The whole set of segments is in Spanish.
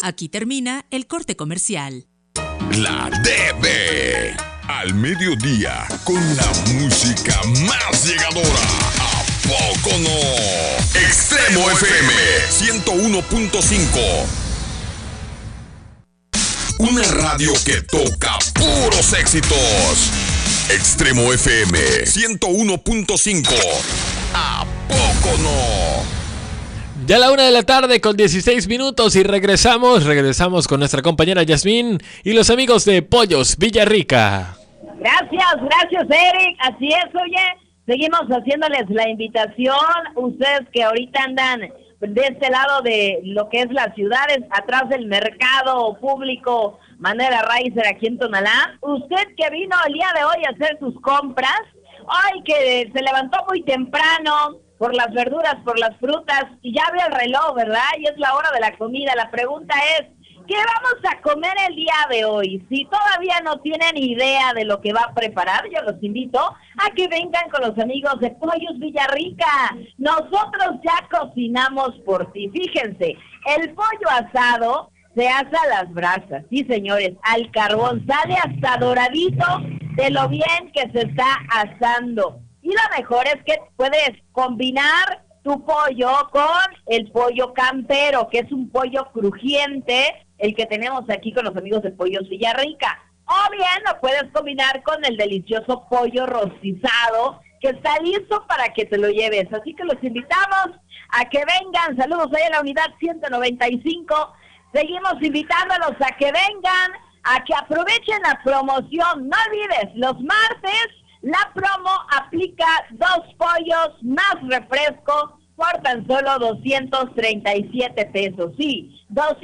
Aquí termina el corte comercial. La Debe. Al mediodía, con la música más llegadora. ¿A poco no? Extremo FM 101.5. Una radio que toca puros éxitos. Extremo FM 101.5. ¿A poco no? Ya a la 1:00 con 16 minutos y regresamos con nuestra compañera Yasmín y los amigos de Pollos Villarrica. Gracias Eric, así es, oye, seguimos haciéndoles la invitación, ustedes que ahorita andan de este lado de lo que es las ciudades, atrás del mercado público Manera Riser aquí en Tonalá, usted que vino el día de hoy a hacer sus compras, ay, que se levantó muy temprano, por las verduras, por las frutas, y ya ve el reloj, ¿verdad? Y es la hora de la comida. La pregunta es, ¿qué vamos a comer el día de hoy? Si todavía no tienen idea de lo que va a preparar, yo los invito a que vengan con los amigos de Pollos Villarrica. Nosotros ya cocinamos por ti. Fíjense, el pollo asado se asa a las brasas, sí señores, al carbón, sale hasta doradito de lo bien que se está asando. Y lo mejor es que puedes combinar tu pollo con el pollo campero, que es un pollo crujiente, el que tenemos aquí con los amigos de Pollos Villarrica. O bien lo puedes combinar con el delicioso pollo rostizado, que está listo para que te lo lleves. Así que los invitamos a que vengan. Saludos ahí a la unidad 195. Seguimos invitándolos a que vengan, a que aprovechen la promoción. No olvides, los martes la promo aplica 2 pollos más refresco por tan solo 237 pesos. Sí,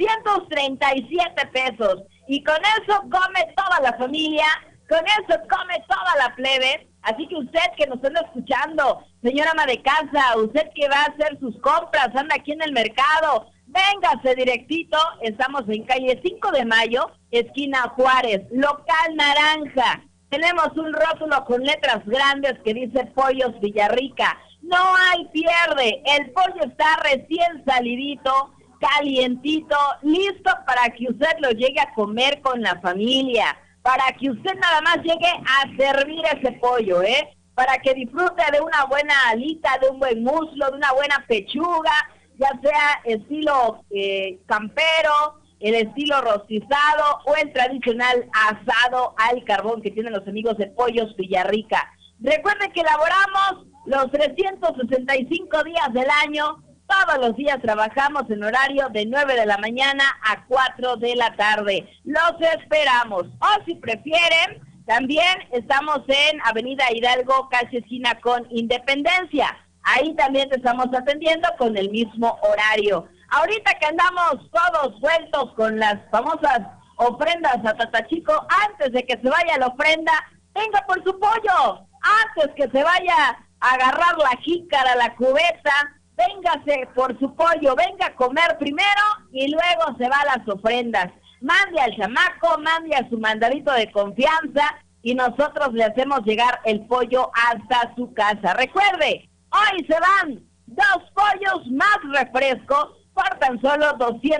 237 pesos. Y con eso come toda la familia, con eso come toda la plebe. Así que usted que nos está escuchando, señora ama de casa, usted que va a hacer sus compras, anda aquí en el mercado, véngase directito. Estamos en calle 5 de Mayo, esquina Juárez, local naranja. Tenemos un rótulo con letras grandes que dice Pollos Villarrica. No hay pierde, el pollo está recién salidito, calientito, listo para que usted lo llegue a comer con la familia, para que usted nada más llegue a servir ese pollo, para que disfrute de una buena alita, de un buen muslo, de una buena pechuga, ya sea estilo campero, el estilo rostizado o el tradicional asado al carbón que tienen los amigos de Pollos Villarrica. Recuerden que elaboramos los 365 días del año, todos los días trabajamos en horario de 9 de la mañana a 4 de la tarde. Los esperamos. O si prefieren, también estamos en Avenida Hidalgo, casi esquina con Independencia. Ahí también te estamos atendiendo con el mismo horario. Ahorita que andamos todos vueltos con las famosas ofrendas a Tatachico, antes de que se vaya la ofrenda, venga por su pollo. Antes que se vaya a agarrar la jícara, la cubeta, véngase por su pollo, venga a comer primero y luego se va a las ofrendas. Mande al chamaco, mande a su mandadito de confianza y nosotros le hacemos llegar el pollo hasta su casa. Recuerde, hoy se van 2 pollos más refresco por tan solo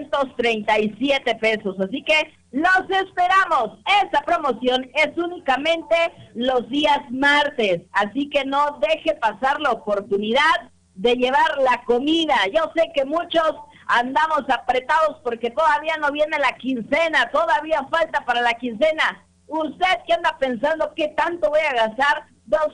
237 pesos. Así que los esperamos. Esta promoción es únicamente los días martes. Así que no deje pasar la oportunidad de llevar la comida. Yo sé que muchos andamos apretados porque todavía no viene la quincena. Todavía falta para la quincena. Usted que anda pensando qué tanto voy a gastar,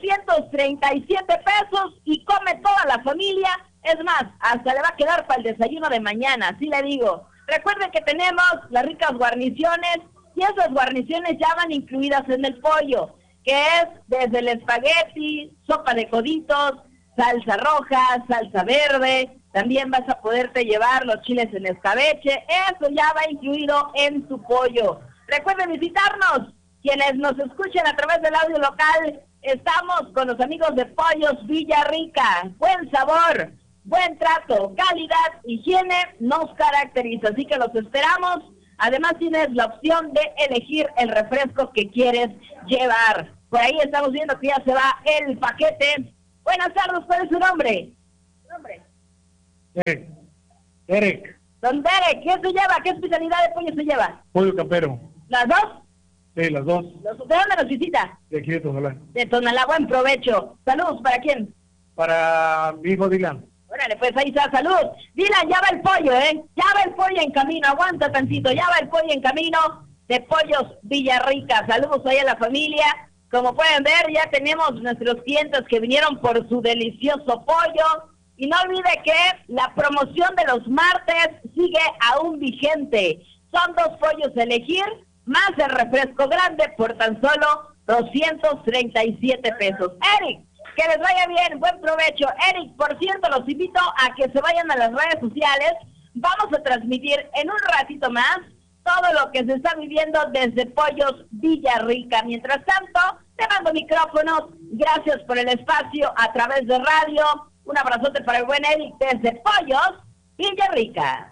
237 pesos y come toda la familia. Es más, hasta le va a quedar para el desayuno de mañana, así le digo. Recuerden que tenemos las ricas guarniciones y esas guarniciones ya van incluidas en el pollo, que es desde el espagueti, sopa de coditos, salsa roja, salsa verde. También vas a poderte llevar los chiles en escabeche. Eso ya va incluido en tu pollo. Recuerden visitarnos. Quienes nos escuchen a través del audio local, estamos con los amigos de Pollos Villarrica. Buen sabor, buen trato, calidad, higiene nos caracteriza, así que los esperamos. Además tienes la opción de elegir el refresco que quieres llevar. Por ahí estamos viendo que ya se va el paquete. Buenas tardes, ¿cuál es su nombre? Eric. Don Derek, ¿qué se lleva? ¿Qué especialidad de pollo se lleva? Pollo campero. ¿Las dos? Sí, las dos. ¿De dónde nos visita? De aquí de Tonalá. De Tonalá, buen provecho. Saludos, ¿para quién? Para mi hijo Dylan. Órale, pues ahí está, salud. Dylan, ya va el pollo, Ya va el pollo en camino, aguanta tantito, ya va el pollo en camino de Pollos Villarrica. Saludos ahí a la familia. Como pueden ver, ya tenemos nuestros clientes que vinieron por su delicioso pollo. Y no olvide que la promoción de los martes sigue aún vigente. Son 2 pollos a elegir, más el refresco grande por tan solo 237 pesos. Eric, que les vaya bien, buen provecho. Eric, por cierto, los invito a que se vayan a las redes sociales. Vamos a transmitir en un ratito más todo lo que se está viviendo desde Pollos Villarrica. Mientras tanto, te mando micrófonos. Gracias por el espacio a través de radio. Un abrazote para el buen Eric desde Pollos Villarrica.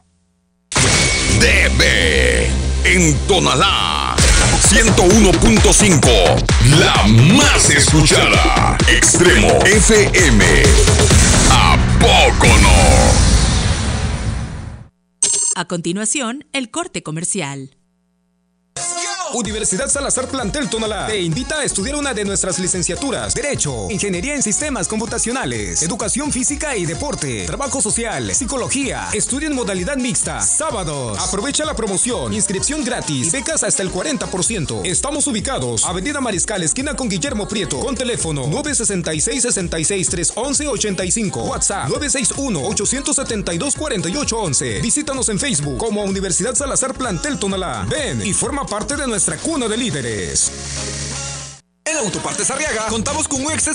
DB en Tonalá 101.5, la más escuchada. Extremo FM. ¿A poco no? A continuación, el corte comercial. Universidad Salazar Plantel Tonalá te invita a estudiar una de nuestras licenciaturas: Derecho, Ingeniería en Sistemas Computacionales, Educación Física y Deporte, Trabajo Social, Psicología. Estudia en modalidad mixta. Sábados. Aprovecha la promoción. Inscripción gratis. Becas hasta el 40%. Estamos ubicados Avenida Mariscal, esquina con Guillermo Prieto. Con teléfono 966-66-311-85. WhatsApp 961-872-4811. Visítanos en Facebook como Universidad Salazar Plantel Tonalá. Ven y forma parte de nuestra cuna de líderes. En Autopartes Arriaga contamos con un exceso